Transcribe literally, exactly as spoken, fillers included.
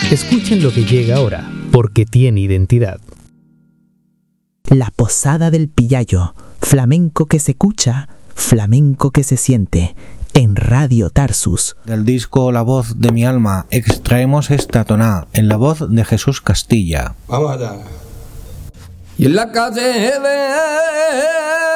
Escuchen lo que llega ahora, porque tiene identidad. La Posada del Pillayo, flamenco que se escucha, flamenco que se siente, en Radio Tarsus. Del disco La Voz de mi Alma extraemos esta toná en la voz de Jesús Castilla. Vamos allá. Y en la calle de